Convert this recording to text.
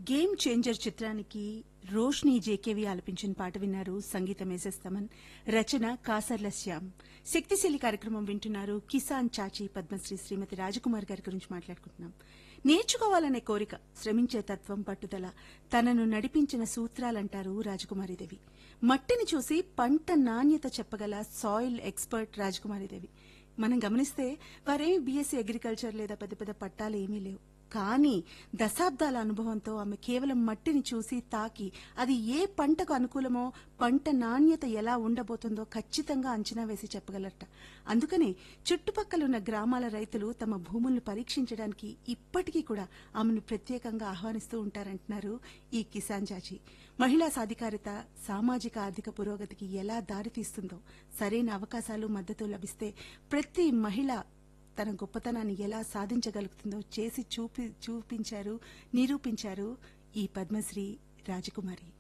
Game changer చిత్రానికి రోష్ని జేకేవి ఆలపించిన పాట విన్నారు. సంగీతం ఎస్ఎస్ తమన్, రచన కాసర్ల శ్యామ్. శక్తిశీలి కార్యక్రమం వింటున్నారు. కిసాన్ చాచి పద్మశ్రీ శ్రీమతి రాజకుమార్ గారి గురించి మాట్లాడుకుంటున్నాం. నేర్చుకోవాలనే కోరిక, శ్రమించే తత్వం, పట్టుదల తనను నడిపించిన సూత్రాలంటారు రాజకుమారిదేవి. మట్టిని చూసి పంట నాణ్యత చెప్పగల సాయిల్ ఎక్స్పర్ట్ రాజకుమారిదేవి. మనం గమనిస్తే వారేమి బీఎస్సీ అగ్రికల్చర్ లేదా పెద్ద పెద్ద పట్టాలు ఏమీ లేవు. కానీ దశాబ్దాల అనుభవంతో ఆమె కేవలం మట్టిని చూసి తాకి అది ఏ పంటకు అనుకూలమో, పంట నాణ్యత ఎలా ఉండబోతుందో ఖచ్చితంగా అంచనా వేసి చెప్పగలరట. అందుకనే చుట్టుపక్కలున్న గ్రామాల రైతులు తమ భూములను పరీక్షించడానికి ఇప్పటికీ కూడా ఆమెను ప్రత్యేకంగా ఆహ్వానిస్తూ ఉంటారంటున్నారు ఈ కిసాన్ చాచి. మహిళా సాధికారిత సామాజిక ఆర్థిక పురోగతికి ఎలా దారితీస్తుందో, సరైన అవకాశాలు మద్దతు లభిస్తే ప్రతి మహిళ తన గొప్పతనాన్ని ఎలా సాధించగలుగుతుందో చేసి చూపించారు, నిరూపించారు ఈ పద్మశ్రీ రాజకుమారి.